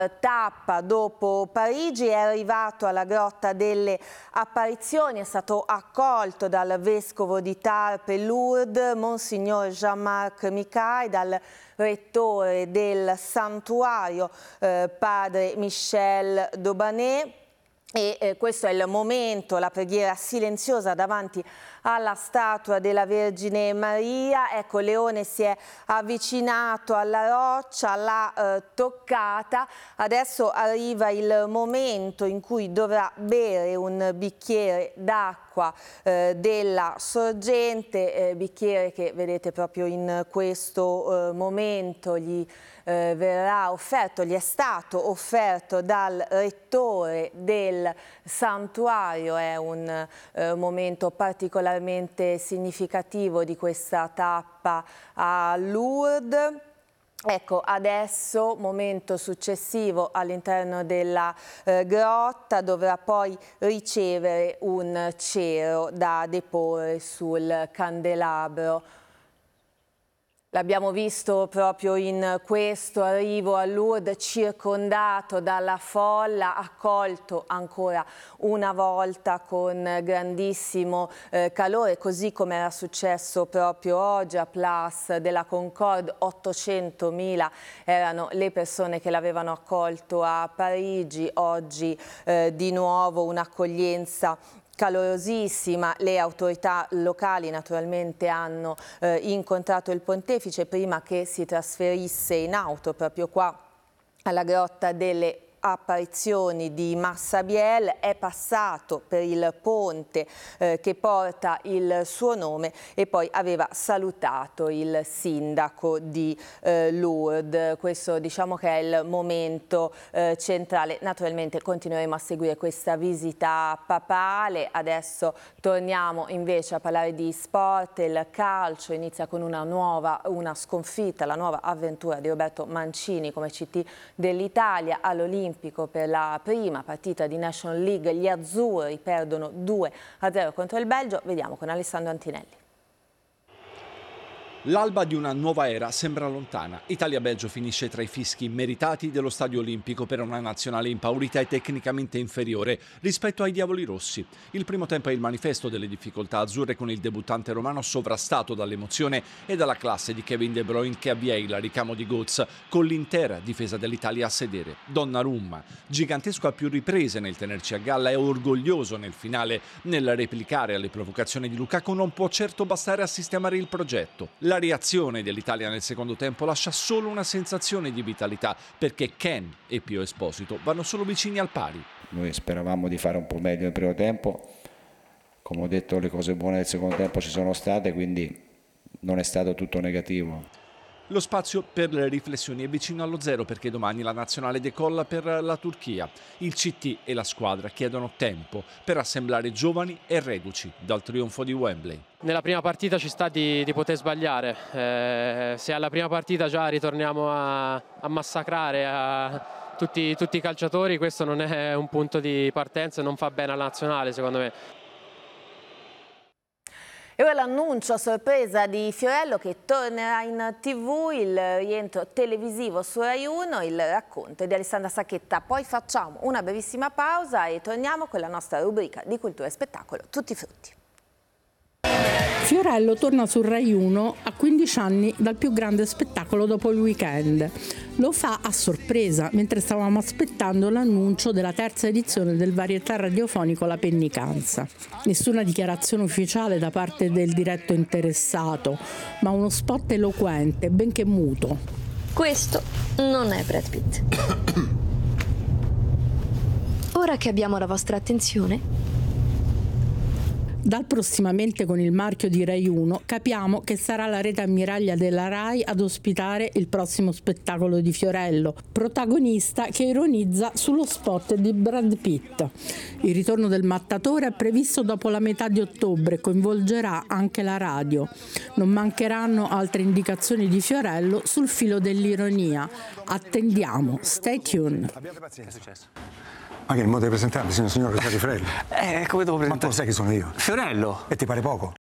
tappa dopo Parigi, è arrivato alla Grotta delle Apparizioni, è stato accolto dal vescovo di Tarpe Lourdes, Monsignor Jean-Marc Micay, dal rettore del santuario, padre Michel Daubanet. E questo è il momento, la preghiera silenziosa davanti alla statua della Vergine Maria. Ecco, Leone si è avvicinato alla roccia, l'ha toccata. Adesso arriva il momento in cui dovrà bere un bicchiere d'acqua della sorgente, bicchiere che vedete proprio in questo momento gli verrà offerto, gli è stato offerto dal rettore del santuario. È un momento particolarmente significativo di questa tappa a Lourdes. Ecco, adesso, momento successivo, all'interno della grotta dovrà poi ricevere un cero da deporre sul candelabro. L'abbiamo visto proprio in questo arrivo a Lourdes, circondato dalla folla, accolto ancora una volta con grandissimo calore, così come era successo proprio oggi a Place de la Concorde. 800.000 erano le persone che l'avevano accolto a Parigi. Oggi di nuovo un'accoglienza calorosissima. Le autorità locali naturalmente hanno incontrato il pontefice prima che si trasferisse in auto proprio qua alla Grotta delle Apparizioni di Massabielle. È passato per il ponte che porta il suo nome e poi aveva salutato il sindaco di Lourdes. Questo diciamo che è il momento centrale. Naturalmente continueremo a seguire questa visita papale. Adesso torniamo invece a parlare di sport. Il calcio inizia con una sconfitta, la nuova avventura di Roberto Mancini come CT dell'Italia all'Olimpico. Per la prima partita di National League gli azzurri perdono 2-0 contro il Belgio. Vediamo con Alessandro Antinelli. L'alba di una nuova era sembra lontana. Italia-Belgio finisce tra i fischi meritati dello Stadio Olimpico per una nazionale impaurita e tecnicamente inferiore rispetto ai diavoli rossi. Il primo tempo è il manifesto delle difficoltà azzurre, con il debuttante romano sovrastato dall'emozione e dalla classe di Kevin De Bruyne, che avvia il ricamo di Götze con l'intera difesa dell'Italia a sedere. Donnarumma, gigantesco a più riprese nel tenerci a galla e orgoglioso nel finale nel replicare alle provocazioni di Lukaku, non può certo bastare a sistemare il progetto. La reazione dell'Italia nel secondo tempo lascia solo una sensazione di vitalità, perché Ken e Pio Esposito vanno solo vicini al pari. Noi speravamo di fare un po' meglio nel primo tempo, come ho detto le cose buone del secondo tempo ci sono state, quindi non è stato tutto negativo. Lo spazio per le riflessioni è vicino allo zero, perché domani la nazionale decolla per la Turchia. Il CT e la squadra chiedono tempo per assemblare giovani e reduci dal trionfo di Wembley. Nella prima partita ci sta di poter sbagliare. Se alla prima partita già ritorniamo a massacrare tutti i calciatori, questo non è un punto di partenza e non fa bene alla nazionale, secondo me. E ora l'annuncio a sorpresa di Fiorello, che tornerà in TV, il rientro televisivo su Rai 1, il racconto di Alessandra Sacchetta. Poi facciamo una brevissima pausa e torniamo con la nostra rubrica di cultura e spettacolo, Tutti i frutti. Fiorello torna su Rai 1 a 15 anni dal più grande spettacolo dopo il weekend. Lo fa a sorpresa, mentre stavamo aspettando l'annuncio della terza edizione del varietà radiofonico La Pennicanza. Nessuna dichiarazione ufficiale da parte del diretto interessato, ma uno spot eloquente, benché muto. Questo non è Brad Pitt. Ora che abbiamo la vostra attenzione, dal prossimamente con il marchio di Rai 1 capiamo che sarà la rete ammiraglia della Rai ad ospitare il prossimo spettacolo di Fiorello, protagonista che ironizza sullo spot di Brad Pitt. Il ritorno del mattatore è previsto dopo la metà di ottobre e coinvolgerà anche la radio. Non mancheranno altre indicazioni di Fiorello sul filo dell'ironia. Attendiamo, stay tuned. Abbiate pazienza. Che è successo? Ma che il modo di presentarmi, signor Fiorello? Come devo presentare? Ma tu sai chi sono io? Fiorello. E ti pare poco?